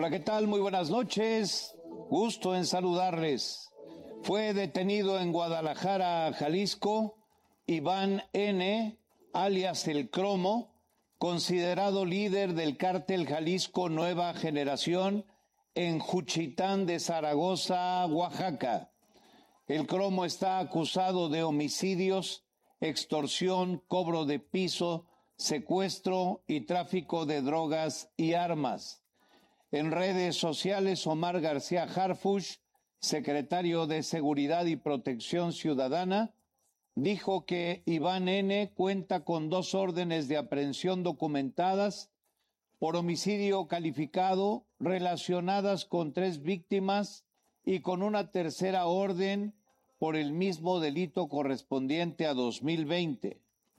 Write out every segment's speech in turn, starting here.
Hola, ¿qué tal? Muy buenas noches. Gusto en saludarles. Fue detenido en Guadalajara, Jalisco, Iván N., alias El Cromo, considerado líder del cártel Jalisco Nueva Generación en Juchitán de Zaragoza, Oaxaca. El Cromo está acusado de homicidios, extorsión, cobro de piso, secuestro y tráfico de drogas y armas. En redes sociales, Omar García Harfuch, secretario de Seguridad y Protección Ciudadana, dijo que Iván N. cuenta con 2 órdenes de aprehensión documentadas por homicidio calificado relacionadas con 3 víctimas y con una tercera orden por el mismo delito correspondiente a 2020.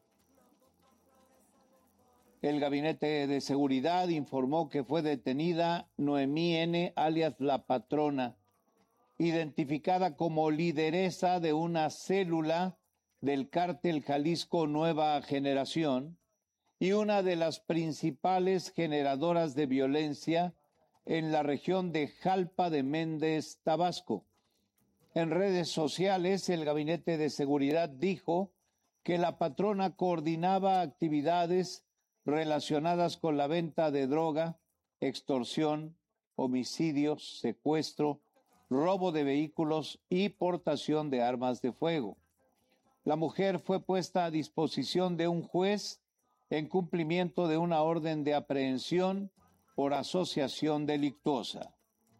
El Gabinete de Seguridad informó que fue detenida Noemí N., alias La Patrona, identificada como lideresa de una célula del cártel Jalisco Nueva Generación y una de las principales generadoras de violencia en la región de Jalpa de Méndez, Tabasco. En redes sociales, el Gabinete de Seguridad dijo que la patrona coordinaba actividades relacionadas con la venta de droga, extorsión, homicidios, secuestro, robo de vehículos y portación de armas de fuego. La mujer fue puesta a disposición de un juez en cumplimiento de una orden de aprehensión por asociación delictuosa.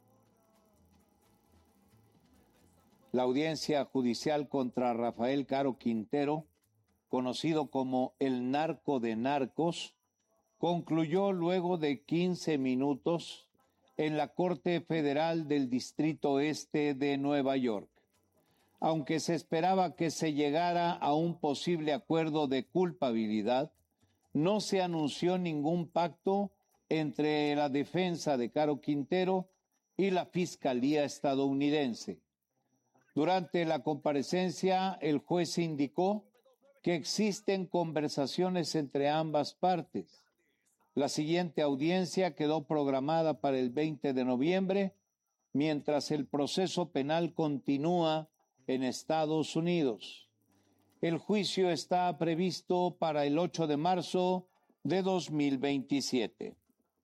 La audiencia judicial contra Rafael Caro Quintero, conocido como el narco de narcos, concluyó luego de 15 minutos en la Corte Federal del Distrito Este de Nueva York. Aunque se esperaba que se llegara a un posible acuerdo de culpabilidad, no se anunció ningún pacto entre la defensa de Caro Quintero y la Fiscalía estadounidense. Durante la comparecencia, el juez indicó que existen conversaciones entre ambas partes. La siguiente audiencia quedó programada para el 20 de noviembre, mientras el proceso penal continúa en Estados Unidos. El juicio está previsto para el 8 de marzo de 2027.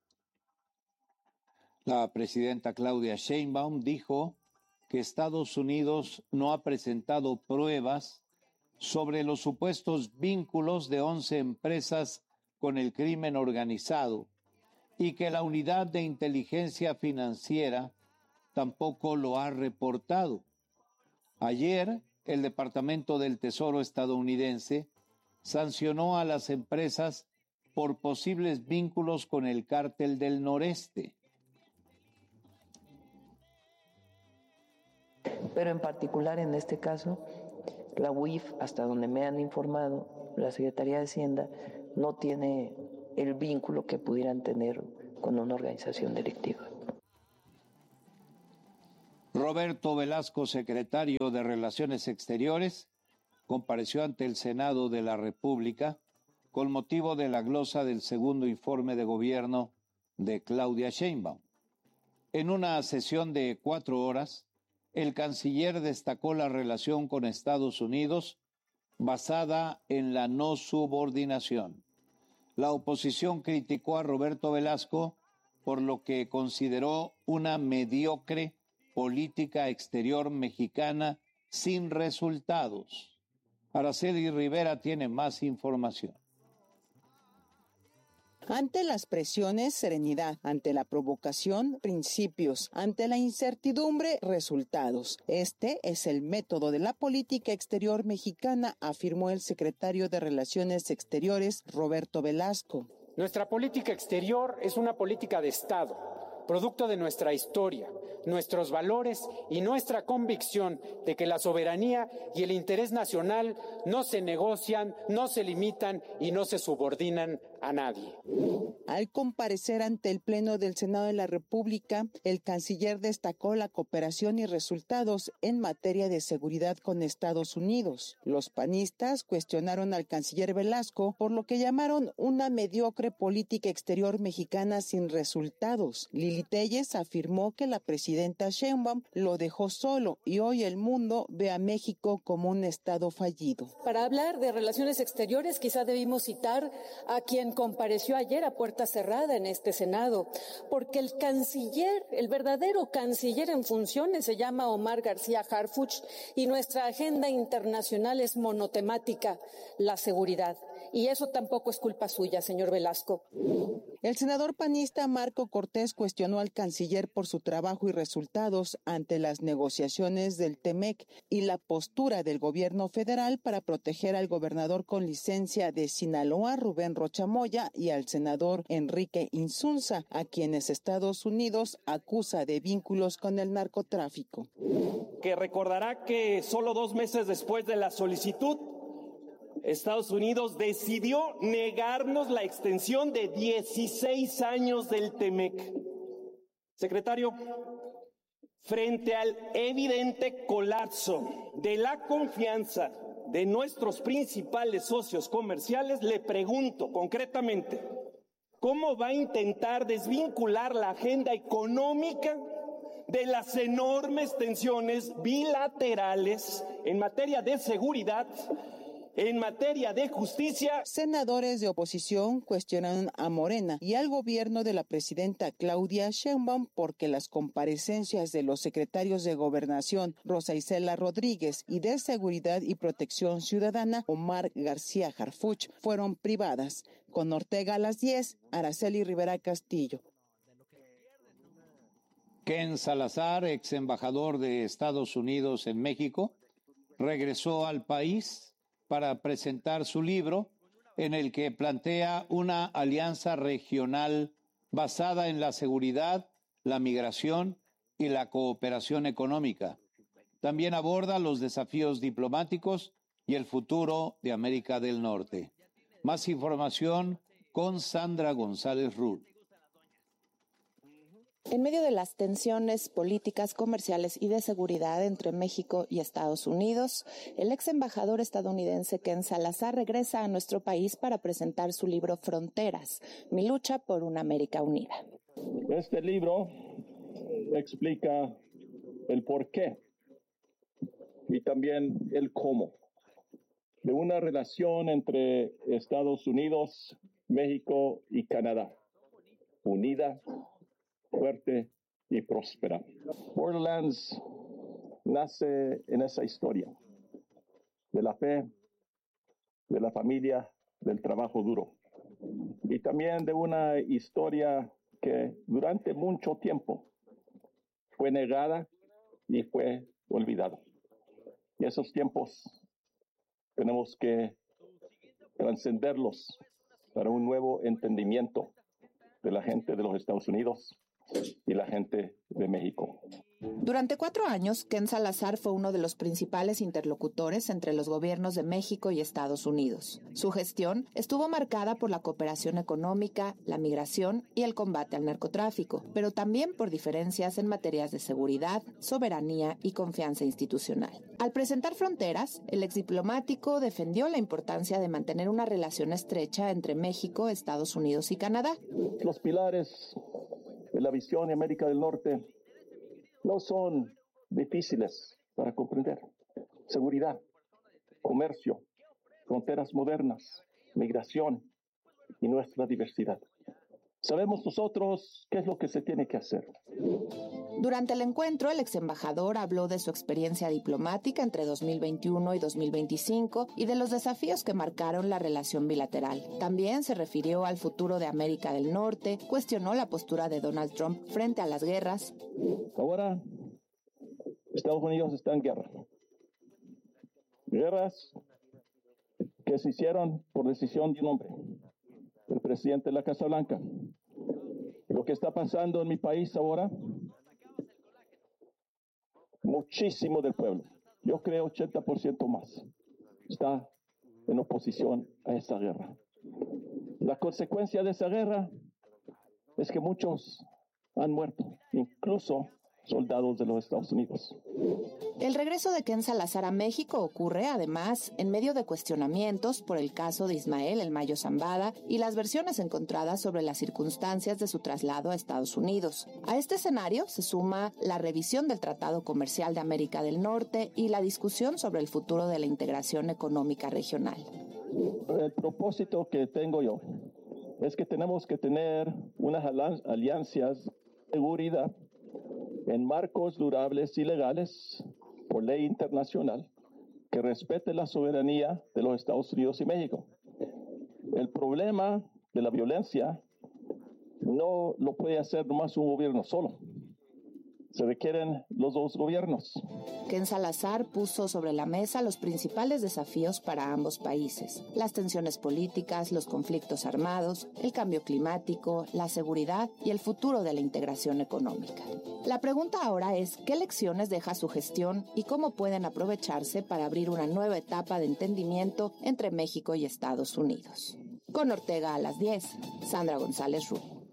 La presidenta Claudia Sheinbaum dijo que Estados Unidos no ha presentado pruebas sobre los supuestos vínculos de 11 empresas con el crimen organizado y que la Unidad de Inteligencia Financiera tampoco lo ha reportado. Ayer, el Departamento del Tesoro estadounidense sancionó a las empresas por posibles vínculos con el Cártel del Noreste. Pero en particular en este caso, la UIF, hasta donde me han informado, la Secretaría de Hacienda, no tiene el vínculo que pudieran tener con una organización delictiva. Roberto Velasco, secretario de Relaciones Exteriores, compareció ante el Senado de la República con motivo de la glosa del segundo informe de gobierno de Claudia Sheinbaum. En una sesión de 4 horas, el canciller destacó la relación con Estados Unidos basada en la no subordinación. La oposición criticó a Roberto Velasco por lo que consideró una mediocre política exterior mexicana sin resultados. Araceli Rivera tiene más información. Ante las presiones, serenidad. Ante la provocación, principios. Ante la incertidumbre, resultados. Este es el método de la política exterior mexicana, afirmó el secretario de Relaciones Exteriores, Roberto Velasco. Nuestra política exterior es una política de Estado, producto de nuestra historia, nuestros valores y nuestra convicción de que la soberanía y el interés nacional no se negocian, no se limitan y no se subordinan a nadie. Al comparecer ante el Pleno del Senado de la República, el canciller destacó la cooperación y resultados en materia de seguridad con Estados Unidos. Los panistas cuestionaron al canciller Velasco por lo que llamaron una mediocre política exterior mexicana sin resultados. Lili Téllez afirmó que la presidenta Sheinbaum lo dejó solo y hoy el mundo ve a México como un estado fallido. Para hablar de relaciones exteriores, quizá debimos citar a quien compareció ayer a puerta cerrada en este Senado, porque el canciller, el verdadero canciller en funciones, se llama Omar García Harfuch, y nuestra agenda internacional es monotemática, la seguridad. Y eso tampoco es culpa suya, señor Velasco. El senador panista Marco Cortés cuestionó al canciller por su trabajo y resultados ante las negociaciones del TEMEC y la postura del gobierno federal para proteger al gobernador con licencia de Sinaloa, Rubén Rocha Moya, y al senador Enrique Insunza, a quienes Estados Unidos acusa de vínculos con el narcotráfico. Que recordará que solo 2 meses después de la solicitud, Estados Unidos decidió negarnos la extensión de 16 años del TEMEC. Secretario, frente al evidente colapso de la confianza de nuestros principales socios comerciales, le pregunto concretamente, ¿cómo va a intentar desvincular la agenda económica de las enormes tensiones bilaterales en materia de seguridad, en materia de justicia? Senadores de oposición cuestionaron a Morena y al gobierno de la presidenta Claudia Sheinbaum porque las comparecencias de los secretarios de Gobernación Rosa Isela Rodríguez y de Seguridad y Protección Ciudadana Omar García Harfuch fueron privadas. Con Ortega a las 10, Araceli Rivera Castillo. Ken Salazar, ex embajador de Estados Unidos en México, regresó al país para presentar su libro en el que plantea una alianza regional basada en la seguridad, la migración y la cooperación económica. También aborda los desafíos diplomáticos y el futuro de América del Norte. Más información con Sandra González Rull. En medio de las tensiones políticas, comerciales y de seguridad entre México y Estados Unidos, el ex embajador estadounidense Ken Salazar regresa a nuestro país para presentar su libro Fronteras, mi lucha por una América unida. Este libro explica el porqué y también el cómo de una relación entre Estados Unidos, México y Canadá, unida, fuerte y próspera. Borderlands nace en esa historia de la fe, de la familia, del trabajo duro y también de una historia que durante mucho tiempo fue negada y fue olvidada. Y esos tiempos tenemos que trascenderlos para un nuevo entendimiento de la gente de los Estados Unidos y la gente de México. Durante 4 años, Ken Salazar fue uno de los principales interlocutores entre los gobiernos de México y Estados Unidos. Su gestión estuvo marcada por la cooperación económica, la migración y el combate al narcotráfico, pero también por diferencias en materias de seguridad, soberanía y confianza institucional. Al presentar Fronteras, el exdiplomático defendió la importancia de mantener una relación estrecha entre México, Estados Unidos y Canadá. Los pilares de la visión de América del Norte no son difíciles para comprender. Seguridad, comercio, fronteras modernas, migración y nuestra diversidad. Sabemos nosotros qué es lo que se tiene que hacer. Durante el encuentro, el ex embajador habló de su experiencia diplomática entre 2021 y 2025 y de los desafíos que marcaron la relación bilateral. También se refirió al futuro de América del Norte, cuestionó la postura de Donald Trump frente a las guerras. Ahora, Estados Unidos está en guerra. Guerras que se hicieron por decisión de un hombre, el presidente de la Casa Blanca. Lo que está pasando en mi país ahora, muchísimo del pueblo, yo creo 80% más, está en oposición a esa guerra. La consecuencia de esa guerra es que muchos han muerto, incluso soldados de los Estados Unidos. El regreso de Ken Salazar a México ocurre, además, en medio de cuestionamientos por el caso de Ismael El Mayo Zambada y las versiones encontradas sobre las circunstancias de su traslado a Estados Unidos. A este escenario se suma la revisión del Tratado Comercial de América del Norte y la discusión sobre el futuro de la integración económica regional. El propósito que tengo yo es que tenemos que tener unas alianzas de seguridad en marcos durables y legales por ley internacional que respete la soberanía de los Estados Unidos y México. El problema de la violencia no lo puede hacer nomás un gobierno solo. Se requieren los dos gobiernos. Ken Salazar puso sobre la mesa los principales desafíos para ambos países: las tensiones políticas, los conflictos armados, el cambio climático, la seguridad y el futuro de la integración económica. La pregunta ahora es, ¿qué lecciones deja su gestión y cómo pueden aprovecharse para abrir una nueva etapa de entendimiento entre México y Estados Unidos? Con Ortega a las 10, Sandra González Rubio.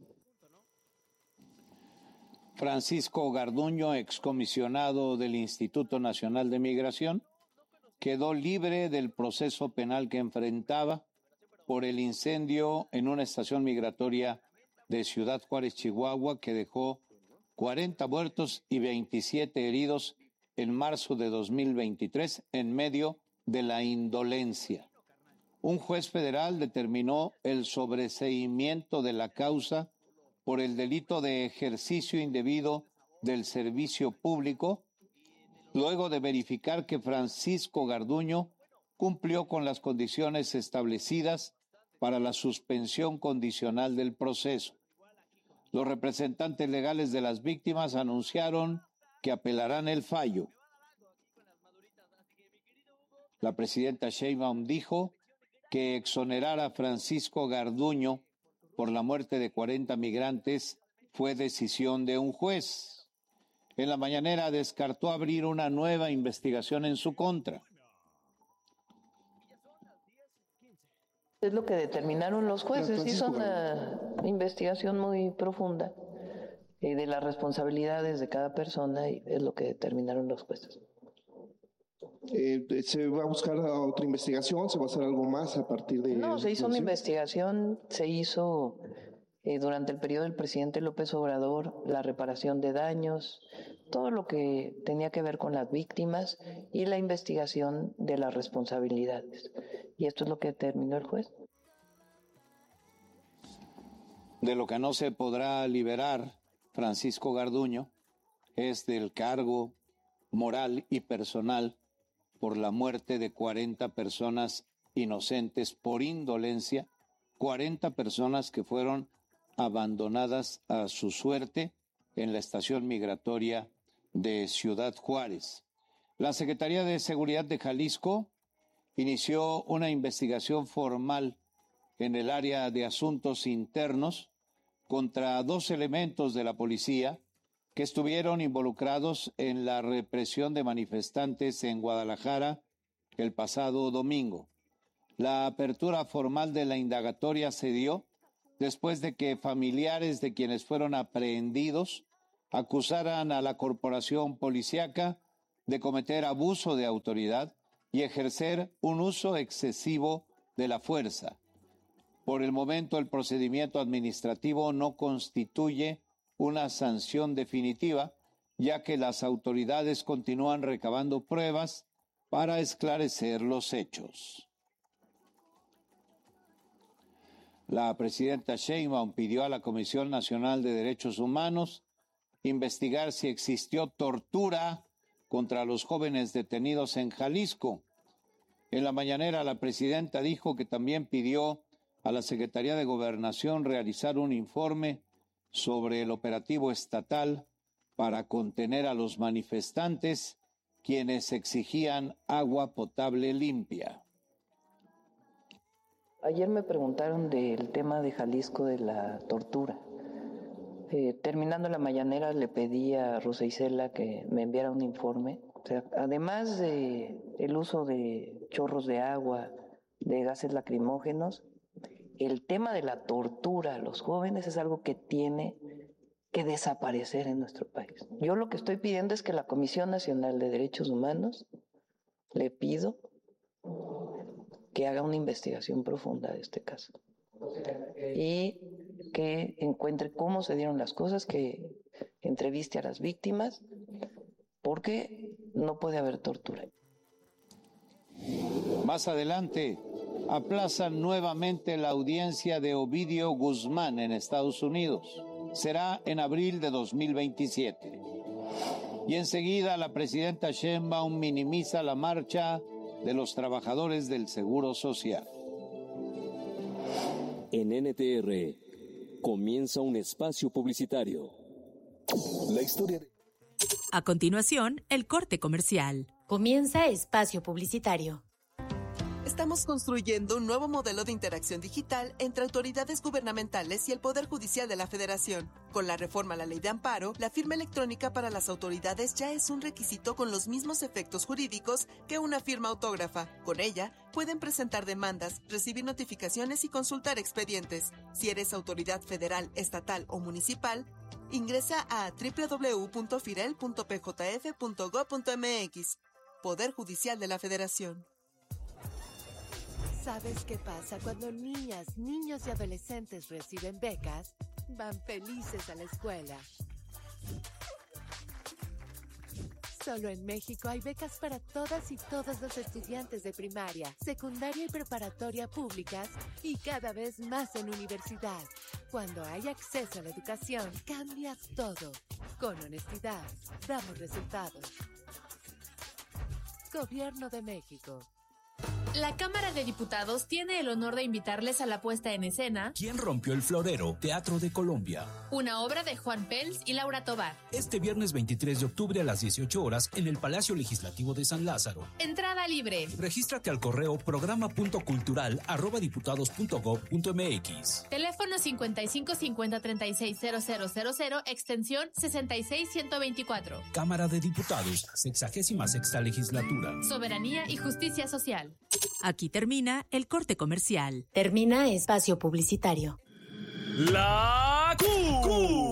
Francisco Garduño, excomisionado del Instituto Nacional de Migración, quedó libre del proceso penal que enfrentaba por el incendio en una estación migratoria de Ciudad Juárez, Chihuahua, que dejó 40 muertos y 27 heridos en marzo de 2023 en medio de la indolencia. Un juez federal determinó el sobreseimiento de la causa por el delito de ejercicio indebido del servicio público, luego de verificar que Francisco Garduño cumplió con las condiciones establecidas para la suspensión condicional del proceso. Los representantes legales de las víctimas anunciaron que apelarán el fallo. La presidenta Sheinbaum dijo que exonerar a Francisco Garduño por la muerte de 40 migrantes fue decisión de un juez. En la mañanera descartó abrir una nueva investigación en su contra. Es lo que determinaron los jueces. Hizo una investigación muy profunda de las responsabilidades de cada persona y es lo que determinaron los jueces. ¿Se va a buscar otra investigación? ¿Se va a hacer algo más a partir de...? No, se hizo una investigación, se hizo durante el periodo del presidente López Obrador la reparación de daños, todo lo que tenía que ver con las víctimas y la investigación de las responsabilidades. Y esto es lo que determinó el juez. De lo que no se podrá liberar Francisco Garduño es del cargo moral y personal por la muerte de 40 personas inocentes por indolencia, 40 personas que fueron abandonadas a su suerte en la estación migratoria de Ciudad Juárez. La Secretaría de Seguridad de Jalisco inició una investigación formal en el área de asuntos internos contra 2 elementos de la policía que estuvieron involucrados en la represión de manifestantes en Guadalajara el pasado domingo. La apertura formal de la indagatoria se dio después de que familiares de quienes fueron aprehendidos acusaran a la corporación policíaca de cometer abuso de autoridad y ejercer un uso excesivo de la fuerza. Por el momento, el procedimiento administrativo no constituye una sanción definitiva, ya que las autoridades continúan recabando pruebas para esclarecer los hechos. La presidenta Sheinbaum pidió a la Comisión Nacional de Derechos Humanos investigar si existió tortura contra los jóvenes detenidos en Jalisco. En la mañanera, la presidenta dijo que también pidió a la Secretaría de Gobernación realizar un informe sobre el operativo estatal para contener a los manifestantes quienes exigían agua potable limpia. Ayer me preguntaron del tema de Jalisco de la tortura. Terminando la mañanera le pedí a Rosa Isela que me enviara un informe. O sea, además de el uso de chorros de agua, de gases lacrimógenos el tema de la tortura a los jóvenes es algo que tiene que desaparecer en nuestro país. Yo lo que estoy pidiendo es que la Comisión Nacional de Derechos Humanos, le pido que haga una investigación profunda de este caso y que encuentre cómo se dieron las cosas, que entreviste a las víctimas, porque no puede haber tortura. Más adelante, aplazan nuevamente la audiencia de Ovidio Guzmán en Estados Unidos. Será en abril de 2027. Y enseguida la presidenta Sheinbaum minimiza la marcha de los trabajadores del Seguro Social. En NTR comienza un espacio publicitario. La historia de... A continuación, el corte comercial. Comienza espacio publicitario. Estamos construyendo un nuevo modelo de interacción digital entre autoridades gubernamentales y el Poder Judicial de la Federación. Con la reforma a la Ley de Amparo, la firma electrónica para las autoridades ya es un requisito con los mismos efectos jurídicos que una firma autógrafa. Con ella, pueden presentar demandas, recibir notificaciones y consultar expedientes. Si eres autoridad federal, estatal o municipal, ingresa a www.firel.pjf.gov.mx. Poder Judicial de la Federación. ¿Sabes qué pasa cuando niñas, niños y adolescentes reciben becas? Van felices a la escuela. Solo en México hay becas para todas y todos los estudiantes de primaria, secundaria y preparatoria públicas y cada vez más en universidad. Cuando hay acceso a la educación, cambia todo. Con honestidad, damos resultados. Gobierno de México. La Cámara de Diputados tiene el honor de invitarles a la puesta en escena ¿Quién rompió el florero? Teatro de Colombia. Una obra de Juan Pels y Laura Tobar. Este viernes 23 de octubre a las 18 horas en el Palacio Legislativo de San Lázaro. Entrada libre. Regístrate al correo programa.cultural@diputados.gov.mx. Teléfono 55 50 36 0000, extensión 66 124. Cámara de Diputados, 66ª Legislatura. Soberanía y justicia social. Aquí termina el corte comercial. Termina espacio publicitario. La Q.